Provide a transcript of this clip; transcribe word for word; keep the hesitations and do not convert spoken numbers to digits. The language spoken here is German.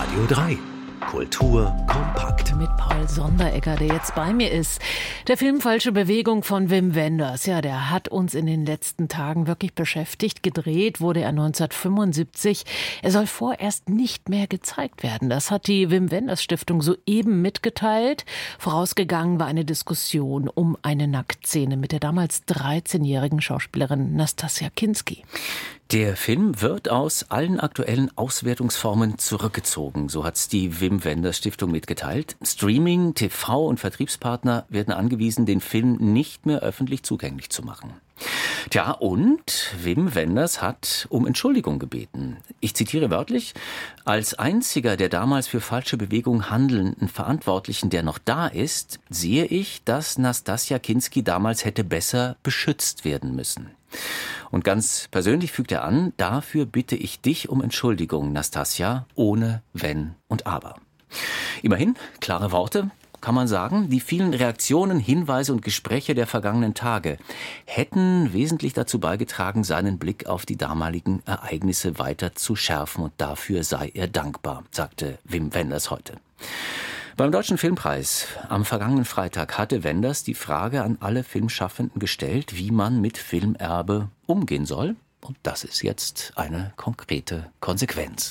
Radio drei. Kultur kompakt. Mit Paul Sonderegger, der jetzt bei mir ist. Der Film Falsche Bewegung von Wim Wenders, ja, der hat uns in den letzten Tagen wirklich beschäftigt. Gedreht wurde er neunzehnhundertfünfundsiebzig. Er soll vorerst nicht mehr gezeigt werden. Das hat die Wim Wenders Stiftung soeben mitgeteilt. Vorausgegangen war eine Diskussion um eine Nacktszene mit der damals dreizehnjährigen Schauspielerin Nastassja Kinski. Der Film wird aus allen aktuellen Auswertungsformen zurückgezogen, so hat's die Wim Wenders Stiftung mitgeteilt. Streaming, T V und Vertriebspartner werden angewiesen, den Film nicht mehr öffentlich zugänglich zu machen. Tja, und Wim Wenders hat um Entschuldigung gebeten. Ich zitiere wörtlich: Als einziger der damals für Falsche Bewegung handelnden Verantwortlichen, der noch da ist, sehe ich, dass Nastassja Kinski damals hätte besser beschützt werden müssen. Und ganz persönlich fügt er an: Dafür bitte ich dich um Entschuldigung, Nastassja, ohne Wenn und Aber. Immerhin, klare Worte, kann man sagen. Die vielen Reaktionen, Hinweise und Gespräche der vergangenen Tage hätten wesentlich dazu beigetragen, seinen Blick auf die damaligen Ereignisse weiter zu schärfen. Und dafür sei er dankbar, sagte Wim Wenders heute. Beim Deutschen Filmpreis am vergangenen Freitag hatte Wenders die Frage an alle Filmschaffenden gestellt, wie man mit Filmerbe umgehen soll. Und das ist jetzt eine konkrete Konsequenz.